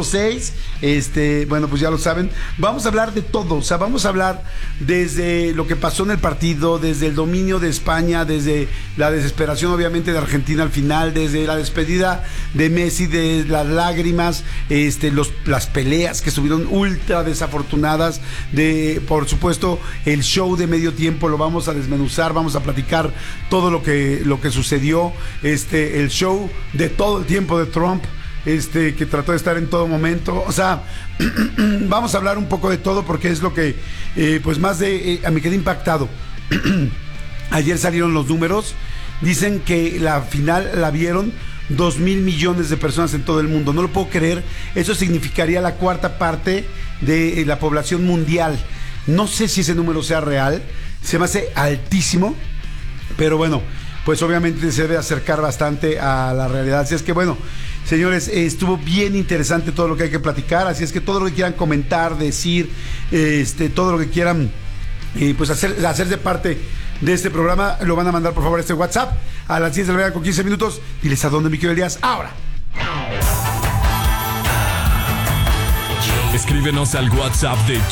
106. Bueno, pues ya lo saben. Vamos a hablar de todo. O sea, vamos a hablar desde lo que pasó en el partido, desde el dominio de España, desde la desesperación, obviamente, de Argentina al final, desde la despedida de Messi, de las lágrimas, las peleas que estuvieron ultra desafortunadas, por supuesto, el show de medio tiempo lo vamos a desmenuzar, vamos a platicar todo lo que sucedió, el show de todo el tiempo de Trump, que trató de estar en todo momento. O sea, vamos a hablar un poco de todo porque es lo que, pues más a mí quedé impactado. Ayer salieron los números, dicen que la final la vieron 2,000 millones de personas en todo el mundo. No lo puedo creer. Eso significaría la cuarta parte de la población mundial. No sé si ese número sea real, se me hace altísimo, pero bueno, pues obviamente se debe acercar bastante a la realidad. Así es que bueno, señores, estuvo bien interesante todo lo que hay que platicar, así es que todo lo que quieran comentar, decir, todo lo que quieran, pues hacerse parte de este programa, lo van a mandar por favor a este WhatsApp a las 10 de la mañana con 15 minutos. Diles a dónde, mi querido Elías, ahora. Escríbenos al WhatsApp de